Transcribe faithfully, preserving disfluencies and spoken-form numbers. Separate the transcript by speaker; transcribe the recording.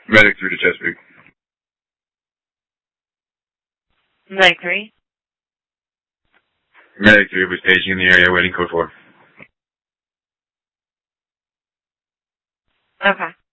Speaker 1: Medic three to Chesapeake.
Speaker 2: Medic three.
Speaker 1: Medic three will be staging in the area, waiting code four.
Speaker 2: Okay.